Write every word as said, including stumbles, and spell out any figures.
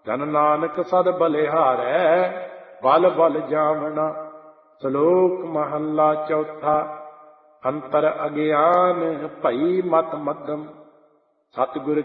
ਜਨ ਨਾਨਕ ਸਦ ਬਲਿਹਾਰੈ ਬਲ ਬਲ ਜਾਵਣਾ। ਸ਼ਲੋਕ ਮਹੱਲਾ ਚੌਥਾ। ਅੰਤਰ ਅਗਿਆਨ ਭਈ ਮਤ ਮੱਧਮ ਸਤਿਗੁਰ